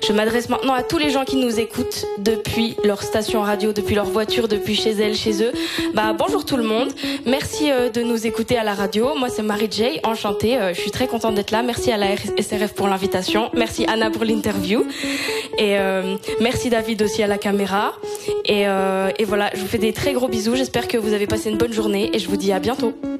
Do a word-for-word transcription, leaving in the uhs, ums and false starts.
Je m'adresse maintenant à tous les gens qui nous écoutent depuis leur station radio, depuis leur voiture, depuis chez elles, chez eux. Bah, bonjour tout le monde. Merci euh, de nous écouter à la radio. Moi, c'est Marie-Jay, enchantée. Euh, je suis très contente d'être là. Merci à la S R F pour l'invitation. Merci Anna pour l'interview. Et euh, merci David aussi à la caméra. Et, euh, et voilà, je vous fais des très gros bisous. J'espère que vous avez passé une bonne journée et je vous dis à bientôt.